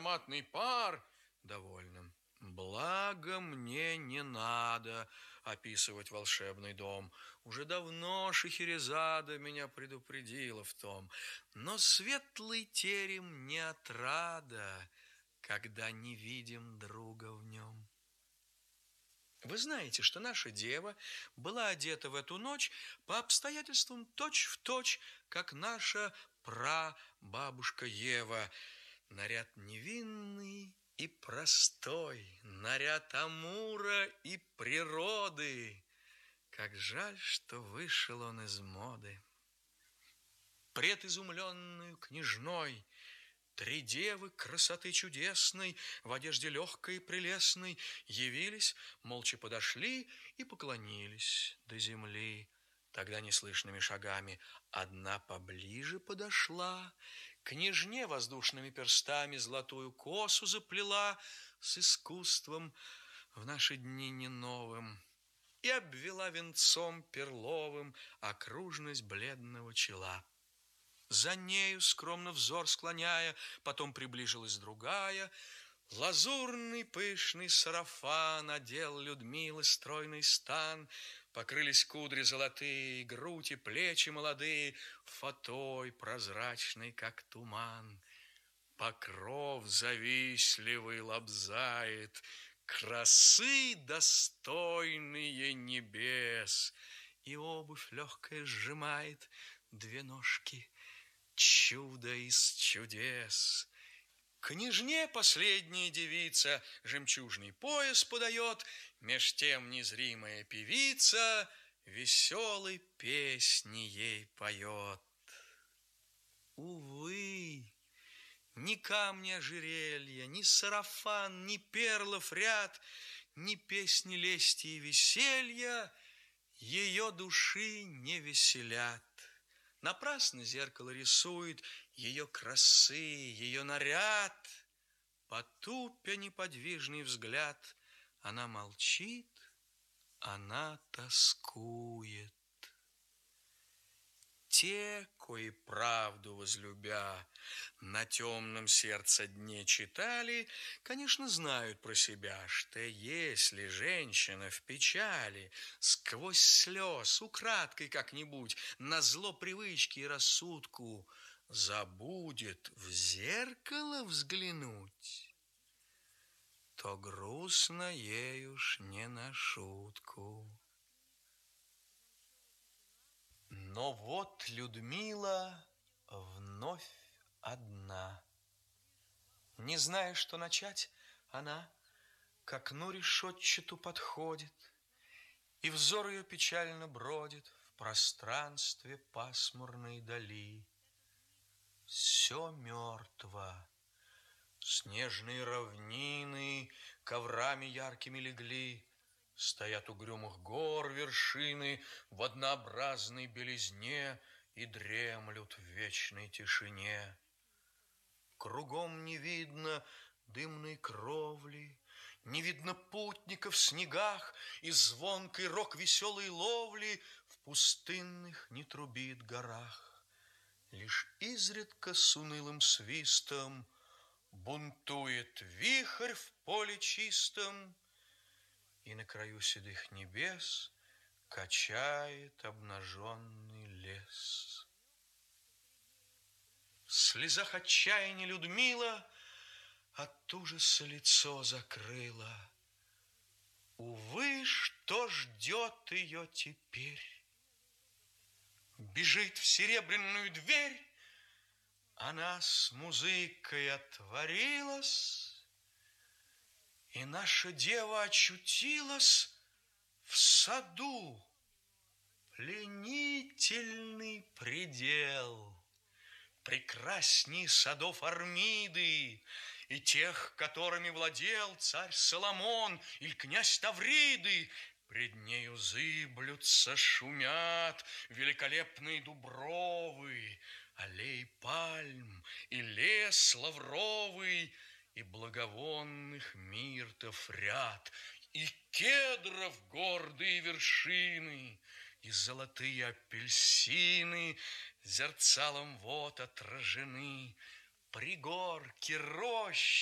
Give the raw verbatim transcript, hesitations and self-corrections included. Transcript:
ароматный пар, довольным. Благо мне не надо описывать волшебный дом. Уже давно Шахерезада меня предупредила в том. Но светлый терем не отрада, когда не видим друга в нем. Вы знаете, что наша дева была одета в эту ночь по обстоятельствам точь-в-точь, как наша прабабушка Ева. Наряд невинный и простой, наряд Амура и природы. Как жаль, что вышел он из моды. Пред изумленную княжной три девы красоты чудесной в одежде легкой и прелестной явились, молча подошли и поклонились до земли. Тогда неслышными шагами одна поближе подошла, княжне воздушными перстами золотую косу заплела с искусством в наши дни не новым и обвела венцом перловым окружность бледного чела. За нею, скромно взор склоняя, потом приближилась другая. Лазурный пышный сарафан одел Людмилы стройный стан. Покрылись кудри золотые, грудь и плечи молодые фатой прозрачной, как туман. Покров завистливый лобзает красы, достойные небес, и обувь легкая сжимает две ножки, чудо из чудес. Княжне последняя девица жемчужный пояс подает, меж тем незримая певица веселой песни ей поет. Увы, ни камни ожерелья, ни сарафан, ни перлов ряд, ни песни лести и веселья ее души не веселят. Напрасно зеркало рисует ее красы, ее наряд. Потупя неподвижный взгляд, она молчит, она тоскует. Те, кои правду возлюбя, на темном сердце дне читали, конечно, знают про себя, что если женщина в печали сквозь слез, украдкой как-нибудь, назло привычке и рассудку, забудет в зеркало взглянуть, то грустно ей уж не на шутку. Но вот Людмила вновь одна. Не зная, что начать, она к окну решетчату подходит, и взор ее печально бродит в пространстве пасмурной дали. Все мертво. Снежные равнины коврами яркими легли, стоят угрюмых гор вершины в однообразной белизне и дремлют в вечной тишине. Кругом не видно дымной кровли, не видно путников в снегах, и звонкий рог веселой ловли в пустынных не трубит горах. Лишь изредка с унылым свистом бунтует вихрь в поле чистом, и на краю седых небес качает обнаженный лес. В слезах отчаяния Людмила от ужаса лицо закрыла. Увы, что ждет ее теперь? Бежит в серебряную дверь, она с музыкой отворилась, и наша дева очутилась в саду. Пленительный предел, прекрасней садов Армиды и тех, которыми владел царь Соломон или князь Тавриды. Пред нею зыблются, шумят великолепные дубровы, аллей пальм и лес лавровый, и благовонных миртов ряд, и кедров гордые вершины, и золотые апельсины зерцалом вод отражены, пригорки, рощи,